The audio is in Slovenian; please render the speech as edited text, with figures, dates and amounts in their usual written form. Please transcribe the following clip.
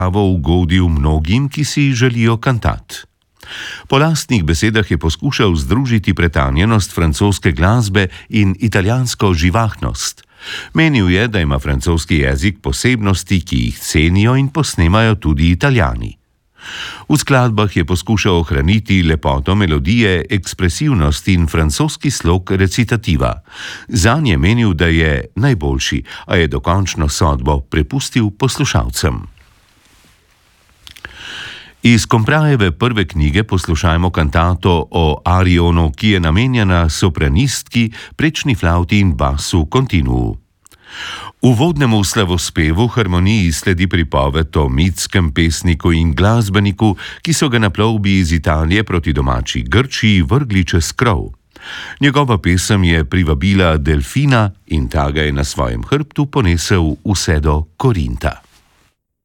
ugodil mnogim, ki si želijo kantat. Po lastnih besedah je poskušal združiti pretanjenost francoske glasbe in italijansko živahnost. Menil je, da ima francoski jezik posebnosti, ki jih cenijo in posnemajo tudi Italijani. V skladbah je poskušal ohraniti lepoto melodije, ekspresivnost in francoski slog recitativa. Zanj je menil, da je najboljši, a je dokončno sodbo prepustil poslušalcem. Iz Compraeve prve knjige poslušajmo kantato o Arionu, ki je namenjena sopranistki, prečni flavti in basu continuu. Uvodnemu slavospevu harmoniji sledi pripoved o mitskem pesniku in glasbeniku, ki so ga na plovbi iz Italije proti domači Grčiji vrgli čez krov. Njegova pesem je privabila delfina in ta ga je na svojem hrbtu ponesel vse do Korinta.